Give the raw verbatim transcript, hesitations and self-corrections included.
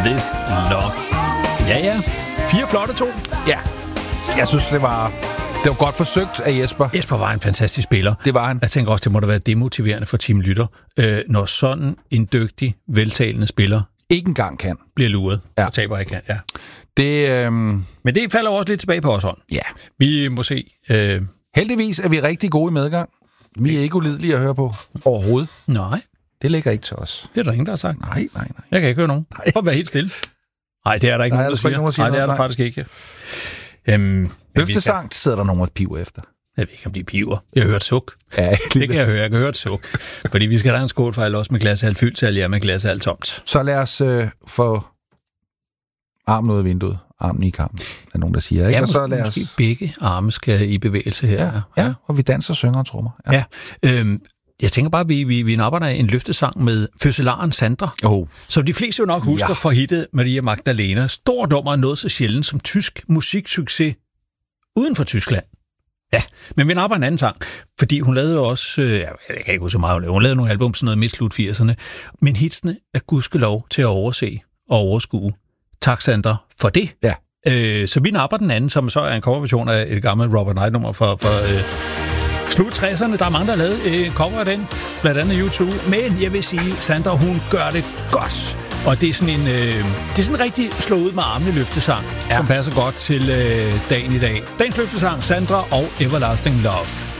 This Love. Ja, ja. Fire flotte to. Ja. Jeg synes, det var, det var godt forsøgt af Jesper. Jesper var en fantastisk spiller. Det var han. Jeg tænker også, det må da være demotiverende for Team Lytter, øh, når sådan en dygtig, veltalende spiller ikke engang kan. Bliver luret ja. og taber ikke kan. Ja. Det, øhm... Men det falder også lidt tilbage på os hånd. Ja. Vi må se. Øh... Heldigvis er vi rigtig gode i medgang. Vi er ikke ulidelige at høre på overhovedet. Nej. Det ligger ikke til os. Det er der ingen, der har sagt. Nej, nej, nej. Jeg kan ikke høre nogen. Prøv at være helt stille. Nej, det er der ikke der nogen, der siger. Nogen, der siger. Nej, det er der faktisk ikke. Øhm, Løftesang kan... sidder der nogen, der piver efter. Jeg ved ikke, om de piver. Jeg har hørt suk. Ja, det kan jeg høre. Jeg kan høre et suk. Fordi vi skal da en skålfejl også med glas halvt fyldt, til jer med glas halvt tomt. Så lad os øh, få armen ud af vinduet. Armen i kampen. Der er nogen, der siger. Ikke? Ja, og så lad måske os... begge arme skal i bevægelse her. Ja, ja, og vi danser, synger og trommer. Ja. ja øhm, jeg tænker bare, at vi, vi, vi napper en løftesang med fødselaren Sandra. Oh. Som de fleste jo nok husker ja. fra hittet Maria Magdalena. Stor nummer noget så sjældent som tysk musiksucces uden for Tyskland. Ja, men vi napper en anden sang, fordi hun lavede jo også, øh, jeg kan ikke huske så meget, hun lavede nogle album sådan noget midt slut firserne, men hitsene er gudskelov til at overse og overskue. Tak, Sandra, for det. Ja. Øh, så vi napper den anden, som så er en coverversion af et gammelt Robert Knight-nummer fra, fra øh, slut tresserne. Der er mange, der har lavet øh, cover af den, blandt andet YouTube. Men jeg vil sige, Sandra, hun gør det godt. Og det er sådan en, øh, det er sådan en rigtig slå ud med armene løftesang, ja. som passer godt til øh, dagen i dag. Dagens løftesang, Sandra og Everlasting Love.